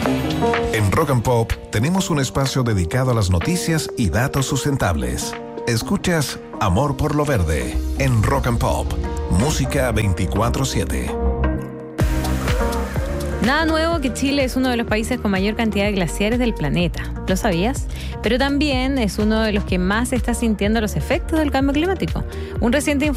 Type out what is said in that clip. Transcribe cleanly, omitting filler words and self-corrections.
En Rock and Pop tenemos un espacio dedicado a las noticias y datos sustentables. Escuchas Amor por lo Verde en Rock and Pop. Música 24/7. Nada nuevo que Chile es uno de los países con mayor cantidad de glaciares del planeta. ¿Lo sabías? Pero también es uno de los que más está sintiendo los efectos del cambio climático. Un reciente